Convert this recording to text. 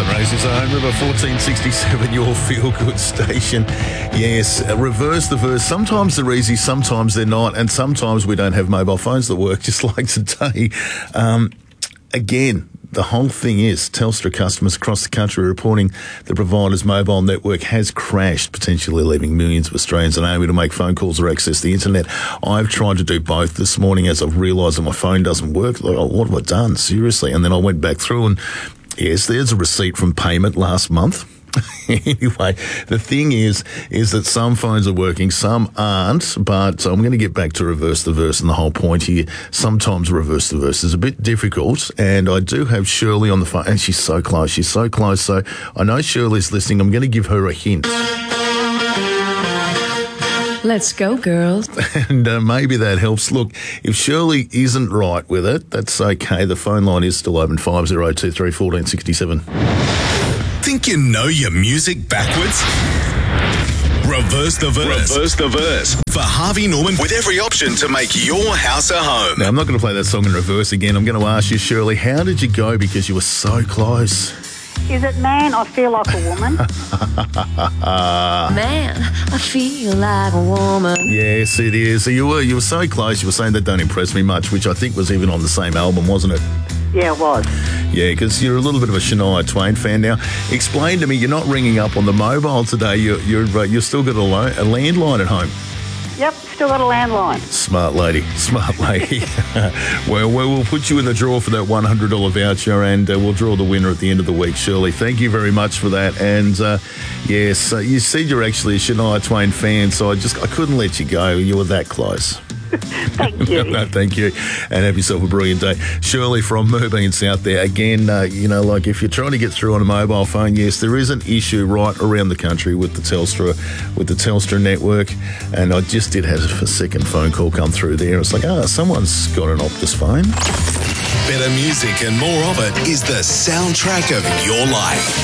Sunrises Own River 1467, your feel-good station. Yes, reverse the verse. Sometimes they're easy, sometimes they're not, and sometimes we don't have mobile phones that work, just like today. Again, the whole thing is Telstra customers across the country are reporting the provider's mobile network has crashed, potentially leaving millions of Australians unable to make phone calls or access the internet. I've tried to do both this morning as I've realised that my phone doesn't work. Like, oh, what have I done? Seriously? And then I went back through and, yes, there's a receipt from payment last month. Anyway, the thing is that some phones are working, some aren't, but I'm going to get back to reverse the verse, and the whole point here, sometimes reverse the verse is a bit difficult, and I do have Shirley on the phone, and she's so close, so I know Shirley's listening. I'm going to give her a hint. Let's go, girls. And maybe that helps. Look, if Shirley isn't right with it, that's okay. The phone line is still open, 5023 1467. Think you know your music backwards? Reverse the verse. Reverse the verse. For Harvey Norman, with every option to make your house a home. Now, I'm not going to play that song in reverse again. I'm going to ask you, Shirley, how did you go? Because you were so close. Is it man, I feel like a woman? Man, I feel like a woman. Yes, it is. So you were so close. You were saying that don't impress me much, which I think was even on the same album, wasn't it? Yeah, it was. Yeah, because you're a little bit of a Shania Twain fan now. Explain to me, you're not ringing up on the mobile today. You've still got a landline at home. Yep, still got a landline. Smart lady. Well, we'll put you in the draw for that $100 voucher, and we'll draw the winner at the end of the week, Shirley. Thank you very much for that. And yes, you said you're actually a Shania Twain fan, so I couldn't let you go. You were that close. Thank you. No, thank you. And have yourself a brilliant day. Shirley from Merbeans out there. Again, like if you're trying to get through on a mobile phone, yes, there is an issue right around the country with the Telstra network. And I just did have a second phone call come through there. It's like, someone's got an Optus phone. Better music and more of it is the soundtrack of your life.